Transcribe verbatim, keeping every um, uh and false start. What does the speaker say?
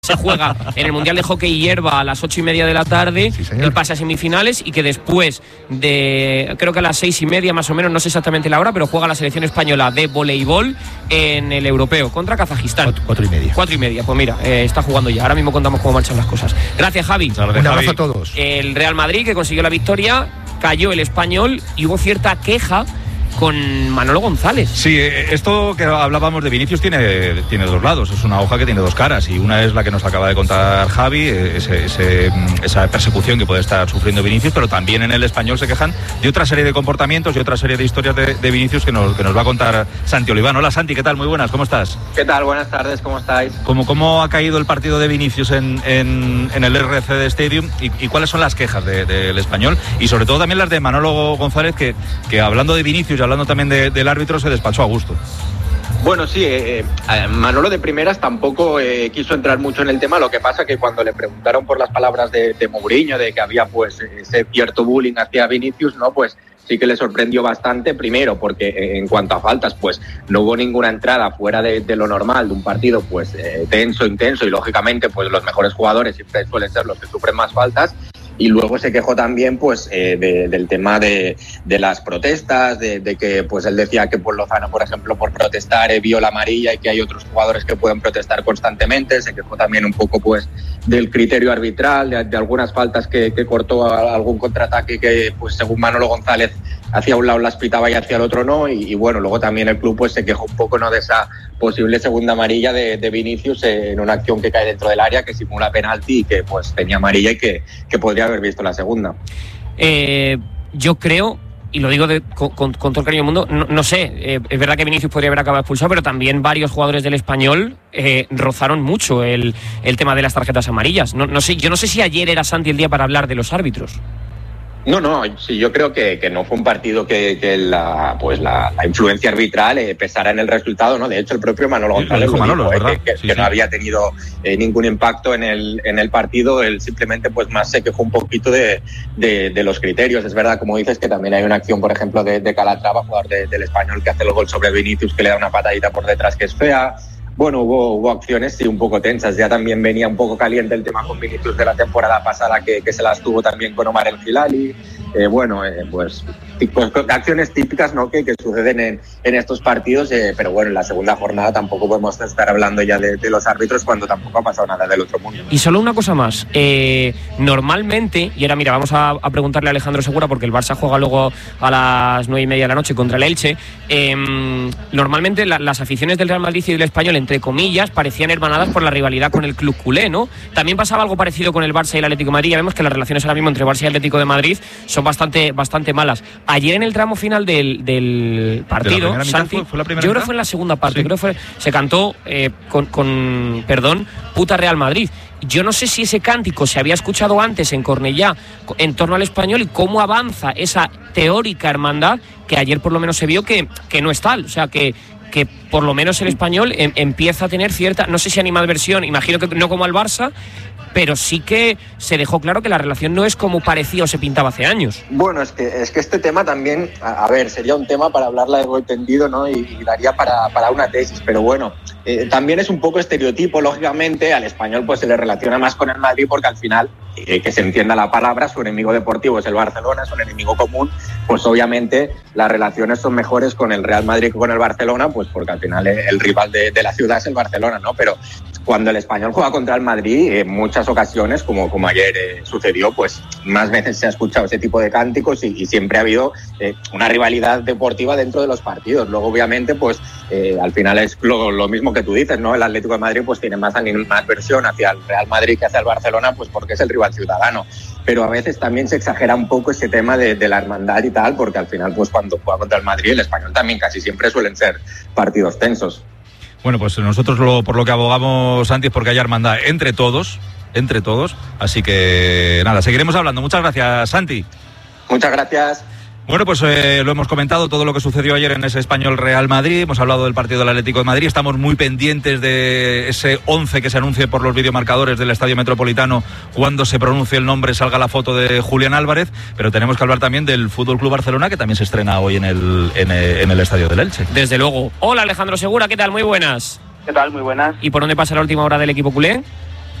se juega en el Mundial de Hockey Hierba a las ocho y media de la tarde, sí, el pase a semifinales, y que después de, creo que a las seis y media más o menos, no sé exactamente la hora, pero juega la selección española de voleibol en el europeo contra Kazajistán. Cuatro, cuatro y media. Cuatro y media, pues mira, eh, está jugando ya. Ahora mismo contamos cómo marchan las cosas. Gracias, Javi. Gracias, Un abrazo Javi. a todos. El Real Madrid, que consiguió la victoria, cayó el Español y hubo cierta queja con Manolo González. Sí, esto que hablábamos de Vinicius tiene, tiene dos lados, es una hoja que tiene dos caras, y una es la que nos acaba de contar Javi, ese, ese, esa persecución que puede estar sufriendo Vinicius, pero también en el Español se quejan de otra serie de comportamientos y otra serie de historias de, de Vinicius que nos, que nos va a contar Santi Oliván. Hola Santi, ¿qué tal? Muy buenas, ¿cómo estás? ¿Qué tal? Buenas tardes, ¿cómo estáis? ¿Cómo, cómo ha caído el partido de Vinicius en, en, en el R C D Stadium y, y cuáles son las quejas del de, de Español? Y sobre todo también las de Manolo González, que, que hablando de Vinicius y hablando también de, del árbitro, se despachó a gusto. Bueno, sí, eh, eh, Manolo de primeras tampoco eh, quiso entrar mucho en el tema, lo que pasa que cuando le preguntaron por las palabras de, de Mourinho, de que había pues ese cierto bullying hacia Vinicius, ¿no? Pues sí que le sorprendió bastante, primero porque eh, en cuanto a faltas, pues no hubo ninguna entrada fuera de, de lo normal de un partido pues eh, tenso, intenso, y lógicamente pues los mejores jugadores siempre suelen ser los que sufren más faltas. Y luego se quejó también pues eh, de, del tema de, de las protestas, de, de que pues él decía que por Lozano, por ejemplo, por protestar eh, vio la amarilla, y que hay otros jugadores que pueden protestar constantemente. Se quejó también un poco pues del criterio arbitral, de, de algunas faltas que, que cortó a algún contraataque que pues según Manolo González hacia un lado las pitaba y hacia el otro no. Y, y bueno, luego también el club pues se quejó un poco, ¿no?, de esa posible segunda amarilla de, de Vinicius en una acción que cae dentro del área, que simula penalti y que pues tenía amarilla y que, que podría haber visto la segunda. Eh, yo creo, y lo digo de, con, con, con todo el cariño del mundo, no, no sé, eh, es verdad que Vinicius podría haber acabado expulsado, pero también varios jugadores del Español eh, rozaron mucho el, el tema de las tarjetas amarillas. No, no sé, yo no sé si ayer era, Santi, el día para hablar de los árbitros. No, no, sí, yo creo que, que no fue un partido que, que la, pues la, la influencia arbitral eh, pesara en el resultado, ¿no? De hecho, el propio Manolo González sí, Manolo, dijo, eh, que, sí, que sí. no había tenido eh, ningún impacto en el, en el partido. Él simplemente pues más se quejó un poquito de, de, de los criterios. Es verdad, como dices, que también hay una acción, por ejemplo, de, de Calatrava, jugador de, del Español, que hace el gol sobre Vinicius, que le da una patadita por detrás que es fea. Bueno, hubo, hubo acciones sí un poco tensas. Ya también venía un poco caliente el tema con Vinicius de la temporada pasada, que, que se las tuvo también con Omar El Hilali. Eh, bueno, eh, pues, pues acciones típicas, ¿no?, que, que suceden en, en estos partidos, eh, pero bueno, en la segunda jornada tampoco podemos estar hablando ya de, de los árbitros cuando tampoco ha pasado nada del otro mundo. Y solo una cosa más, eh, normalmente, y ahora mira, vamos a, a preguntarle a Alejandro Segura, porque el Barça juega luego a las nueve y media de la noche contra el Elche. eh, normalmente la, las aficiones del Real Madrid y del Español, entre comillas, parecían hermanadas por la rivalidad con el club culé, ¿no? También pasaba algo parecido con el Barça y el Atlético de Madrid. Ya vemos que las relaciones ahora mismo entre Barça y Atlético de Madrid son bastante, bastante malas. Ayer en el tramo final del, del partido, ¿De Santi, fue, fue la primera yo mitad? creo que fue en la segunda parte, Sí. creo que fue, se cantó eh, con, con, perdón, puta Real Madrid. Yo no sé si ese cántico se había escuchado antes en Cornellá en torno al Español, y cómo avanza esa teórica hermandad que ayer por lo menos se vio que, que no es tal. O sea, que, que por lo menos el Español em, empieza a tener cierta, no sé si animadversión, imagino que no como al Barça, pero sí que se dejó claro que la relación no es como parecía o se pintaba hace años. Bueno, es que, es que este tema también, a, a ver, sería un tema para hablar largo y tendido, ¿no? Y, y daría para, para una tesis, pero bueno, eh, también es un poco estereotipo, lógicamente. Al Español pues se le relaciona más con el Madrid porque al final, eh, que se entienda la palabra, su enemigo deportivo es el Barcelona, su enemigo común, pues obviamente las relaciones son mejores con el Real Madrid que con el Barcelona, pues porque al final el rival de, de la ciudad es el Barcelona, ¿no? Pero cuando el Español juega contra el Madrid, en muchas ocasiones, como, como ayer eh, sucedió, pues más veces se ha escuchado ese tipo de cánticos y, y siempre ha habido eh, una rivalidad deportiva dentro de los partidos. Luego, obviamente, pues eh, al final es lo, lo mismo que tú dices, ¿no? El Atlético de Madrid pues tiene más animadversión hacia el Real Madrid que hacia el Barcelona, pues porque es el rival ciudadano. Pero a veces también se exagera un poco ese tema de, de la hermandad y tal, porque al final, pues cuando juega contra el Madrid, el Español también casi siempre suelen ser partidos tensos. Bueno, pues nosotros lo, por lo que abogamos, Santi, es porque haya hermandad entre todos, entre todos. Así que nada, seguiremos hablando. Muchas gracias, Santi. Muchas gracias. Bueno, pues eh, lo hemos comentado, todo lo que sucedió ayer en ese Español Real Madrid. Hemos hablado del partido del Atlético de Madrid. Estamos muy pendientes de ese once que se anuncie por los videomarcadores del Estadio Metropolitano. Cuando se pronuncie el nombre, salga la foto de Julián Álvarez. Pero tenemos que hablar también del Fútbol Club Barcelona, que también se estrena hoy en el, en el, en el Estadio del Elche. Desde luego. Hola, Alejandro Segura, ¿qué tal? Muy buenas. ¿Qué tal? Muy buenas. ¿Y por dónde pasa la última hora del equipo culé?